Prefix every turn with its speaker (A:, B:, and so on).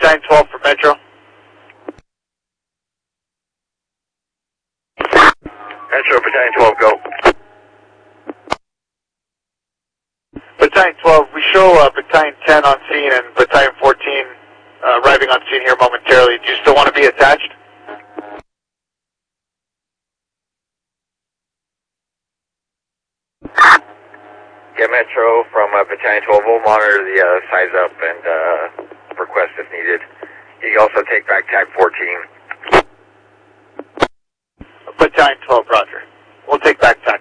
A: Battalion 12 for Metro.
B: Metro, Battalion 12, go.
A: Battalion 12, we show Battalion 10 on scene and Battalion 14 arriving on scene here momentarily. Do you still want to be attached?
B: Yeah, Metro from Battalion 12, we'll monitor the size up and request if needed. You can also take back TAC 14.
A: Battalion 12, roger. We'll take back TAC.